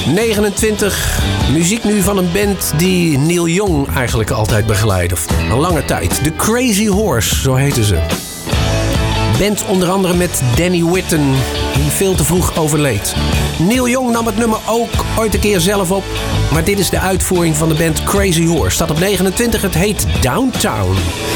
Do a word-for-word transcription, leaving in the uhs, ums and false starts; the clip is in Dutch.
negenentwintig. Muziek nu van een band die Neil Young eigenlijk altijd begeleidde. Een lange tijd. The Crazy Horse, zo heten ze. Band onder andere met Danny Whitten, die veel te vroeg overleed. Neil Young nam het nummer ook ooit een keer zelf op. Maar dit is de uitvoering van de band Crazy Horse. Staat op negenentwintig, het heet Downtown.